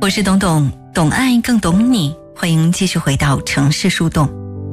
我是董董，懂爱更懂你，欢迎继续回到城市树洞。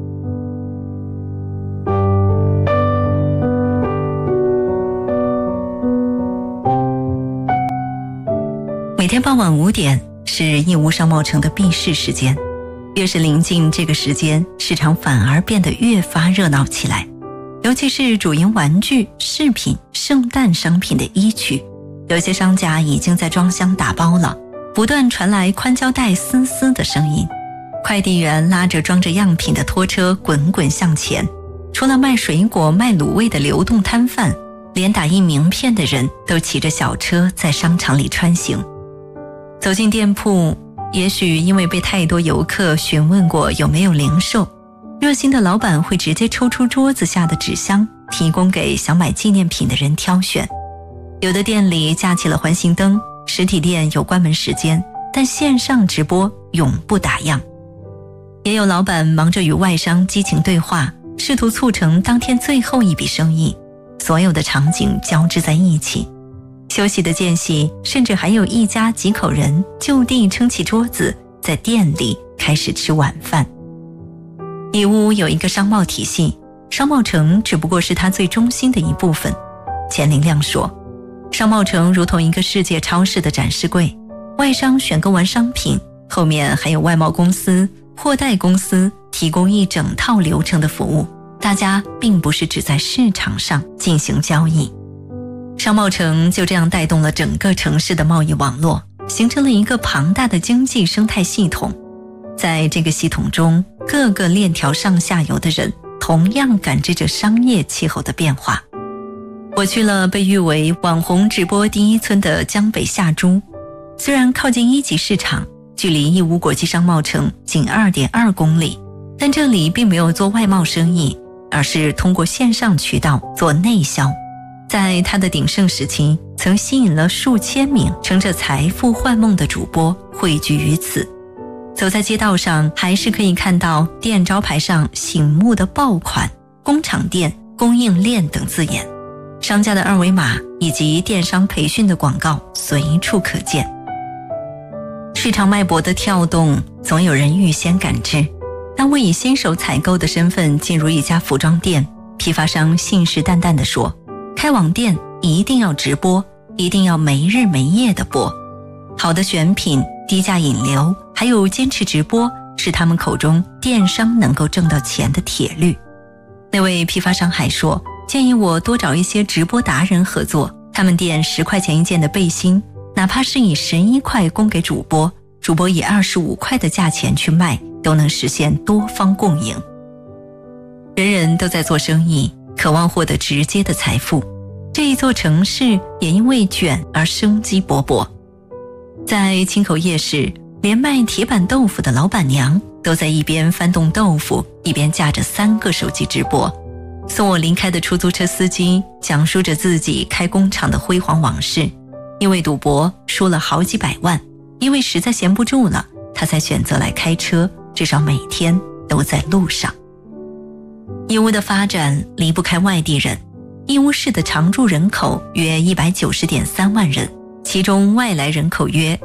每天傍晚5点是义乌商贸城的闭市时间，越是临近这个时间，市场反而变得越发热闹起来。尤其是主营玩具、饰品、圣诞商品的一区，有些商家已经在装箱打包了，不断传来宽胶带嘶嘶的声音。快递员拉着装着样品的拖车滚滚向前，除了卖水果、卖卤味的流动摊贩，连打印名片的人都骑着小车在商场里穿行。走进店铺，也许因为被太多游客询问过有没有零售，热心的老板会直接抽出桌子下的纸箱，提供给想买纪念品的人挑选。有的店里架起了环形灯，实体店有关门时间，但线上直播永不打烊。也有老板忙着与外商激情对话，试图促成当天最后一笔生意，所有的场景交织在一起。休息的间隙，甚至还有一家几口人就地撑起桌子，在店里开始吃晚饭。义乌有一个商贸体系，商贸城只不过是它最中心的一部分。钱林亮说，商贸城如同一个世界超市的展示柜，外商选购完商品，后面还有外贸公司、货代公司提供一整套流程的服务，大家并不是只在市场上进行交易。商贸城就这样带动了整个城市的贸易网络，形成了一个庞大的经济生态系统。在这个系统中，各个链条上下游的人同样感知着商业气候的变化。我去了被誉为网红直播第一村的江北夏珠，虽然靠近1级市场，距离义乌国际商贸城仅 2.2 公里，但这里并没有做外贸生意，而是通过线上渠道做内销。在它的鼎盛时期，曾吸引了数千名乘着财富幻梦的主播汇聚于此。走在街道上，还是可以看到店招牌上醒目的爆款、工厂店、供应链等字眼，商家的二维码以及电商培训的广告随处可见。市场脉搏的跳动，总有人预先感知。当我以新手采购的身份进入一家服装店，批发商信誓旦旦地说，开网店一定要直播，一定要没日没夜的播。好的选品、低价引流，还有坚持直播，是他们口中电商能够挣到钱的铁律。那位批发商还说，建议我多找一些直播达人合作，他们店10块钱一件的背心，哪怕是以11块供给主播，主播以25块的价钱去卖，都能实现多方共赢。人人都在做生意，渴望获得直接的财富，这一座城市也因为卷而生机勃勃。在青口夜市，连卖铁板豆腐的老板娘都在一边翻动豆腐，一边架着3个手机直播。送我离开的出租车司机讲述着自己开工厂的辉煌往事，因为赌博输了好几百万，因为实在闲不住了，他才选择来开车，至少每天都在路上。义乌的发展离不开外地人，义乌市的常住人口约 190.3 万人，其中外来人口约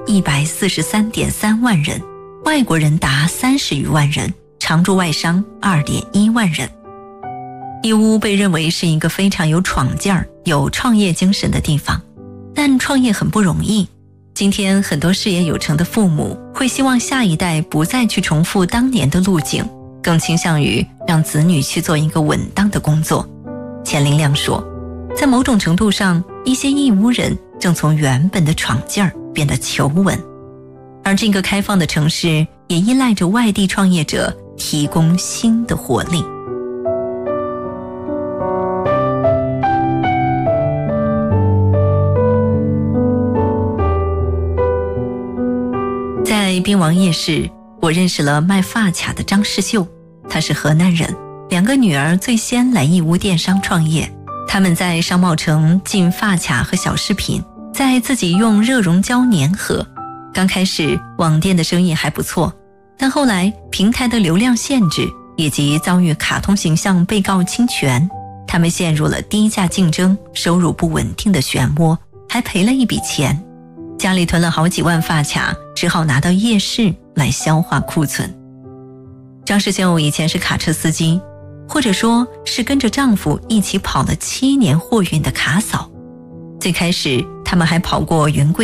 143.3 万人，外国人达30余万人，常住外商 2.1 万人。义乌被认为是一个非常有闯劲儿、有创业精神的地方，但创业很不容易。今天很多事业有成的父母会希望下一代不再去重复当年的路径，更倾向于让子女去做一个稳当的工作。钱林亮说，在某种程度上，一些义乌人正从原本的闯劲儿变得求稳，而这个开放的城市也依赖着外地创业者提供新的活力。在滨王夜市，我认识了卖发卡的张世秀，他是河南人，2个女儿最先来义乌电商创业。他们在商贸城进发卡和小饰品，再自己用热熔胶粘合。刚开始网店的生意还不错，但后来平台的流量限制以及遭遇卡通形象被告侵权，他们陷入了低价竞争、收入不稳定的漩涡，还赔了一笔钱。 家里囤了好几万发卡，只好拿到夜市来消化库存。张世秀以前是卡车司机，或者说是跟着丈夫一起跑了7年货运的卡嫂。最开始他们还跑过云贵